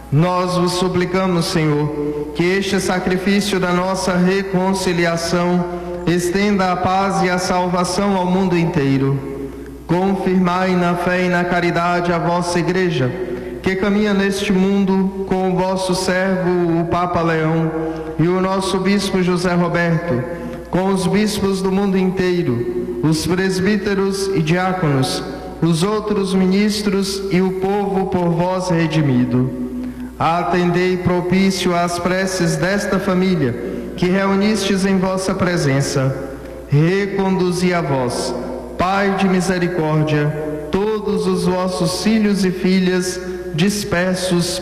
Nós vos suplicamos, Senhor, que este sacrifício da nossa reconciliação estenda a paz e a salvação ao mundo inteiro. Confirmai na fé e na caridade a vossa Igreja, que caminha neste mundo com o vosso servo, o Papa Leão, e o nosso Bispo José Roberto, com os bispos do mundo inteiro, os presbíteros e diáconos, os outros ministros e o povo por vós redimido. Atendei propício às preces desta família, que reunistes em vossa presença. Reconduzi a vós, Pai de misericórdia, todos os vossos filhos e filhas dispersos